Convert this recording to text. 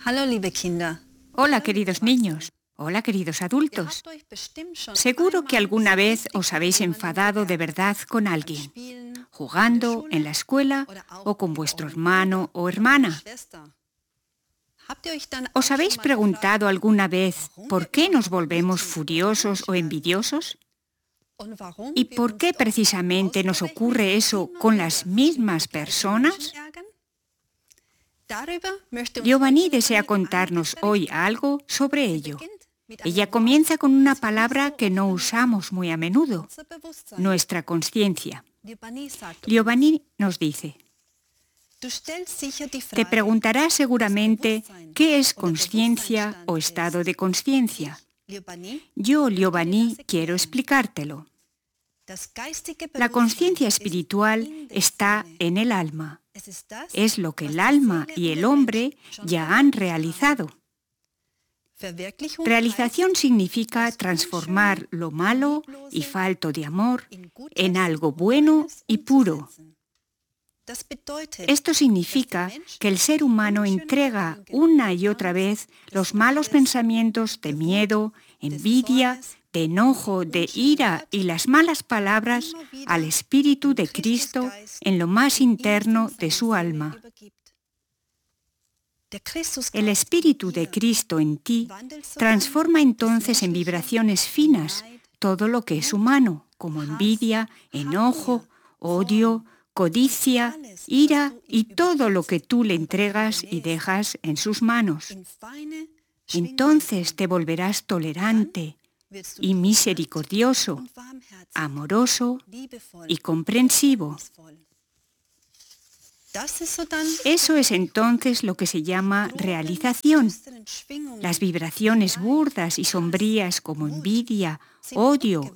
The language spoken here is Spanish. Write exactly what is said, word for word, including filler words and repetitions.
Hallo, liebe Kinder. Hola, queridos niños. Hola, queridos adultos. Seguro que alguna vez os habéis enfadado de verdad con alguien, jugando, en la escuela o con vuestro hermano o hermana. ¿Os habéis preguntado alguna vez por qué nos volvemos furiosos o envidiosos? ¿Y por qué precisamente nos ocurre eso con las mismas personas? Giovanni desea contarnos hoy algo sobre ello. Ella comienza con una palabra que no usamos muy a menudo, nuestra conciencia. Giovanni nos dice: te preguntarás seguramente qué es conciencia o estado de conciencia. Yo, Giovanni, quiero explicártelo. La conciencia espiritual está en el alma. Es lo que el alma y el hombre ya han realizado. Realización significa transformar lo malo y falto de amor en algo bueno y puro. Esto significa que el ser humano entrega una y otra vez los malos pensamientos de miedo, envidia, de enojo, de ira y las malas palabras al Espíritu de Cristo en lo más interno de su alma. El Espíritu de Cristo en ti transforma entonces en vibraciones finas todo lo que es humano, como envidia, enojo, odio, codicia, ira y todo lo que tú le entregas y dejas en sus manos. Entonces te volverás tolerante y misericordioso, amoroso y comprensivo. Eso es entonces lo que se llama realización. Las vibraciones burdas y sombrías como envidia, odio,